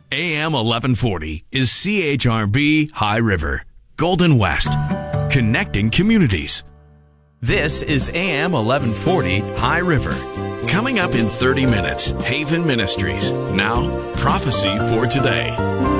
AM 1140 is CHRB High River, Golden West, connecting communities. This is AM 1140 High River. Coming up in 30 minutes, Haven Ministries. Now, prophecy for today.